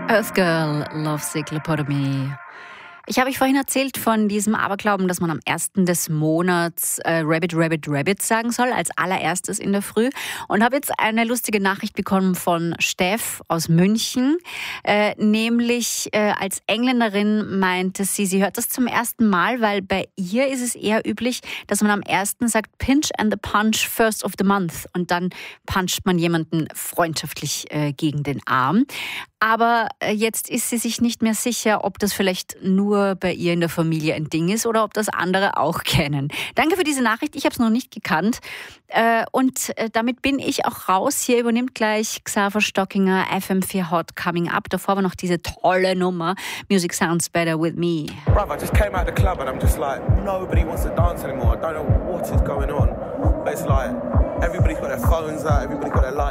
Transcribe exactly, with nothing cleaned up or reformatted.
Earth Girl, Lovesick Lobotomy. Ich habe euch vorhin erzählt von diesem Aberglauben, dass man am ersten des Monats äh, Rabbit, Rabbit, Rabbit sagen soll, als allererstes in der Früh. Und habe jetzt eine lustige Nachricht bekommen von Steff aus München. Äh, nämlich äh, als Engländerin meinte sie, sie hört das zum ersten Mal, weil bei ihr ist es eher üblich, dass man am ersten sagt Pinch and the Punch first of the month. Und dann puncht man jemanden freundschaftlich äh, gegen den Arm. Aber jetzt ist sie sich nicht mehr sicher, ob das vielleicht nur bei ihr in der Familie ein Ding ist oder ob das andere auch kennen. Danke für diese Nachricht, ich habe es noch nicht gekannt. Und damit bin ich auch raus. Hier übernimmt gleich Xaver Stockinger, F M vier Hot Coming Up. Davor war noch diese tolle Nummer, Music Sounds Better With Me. Bruv, I just came out the club and I'm just like, nobody wants to dance anymore. I don't know what is going on. But it's like, everybody's got their phones out, everybody's got their lights.